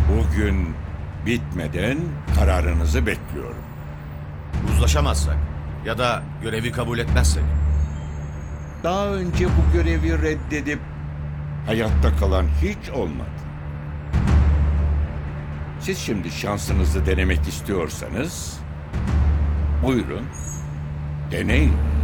Bugün bitmeden kararınızı bekliyorum. Uzlaşamazsak ya da görevi kabul etmezsek. Daha önce bu görevi reddedip hayatta kalan hiç olmadı. Siz şimdi şansınızı denemek istiyorsanız buyurun, deneyin.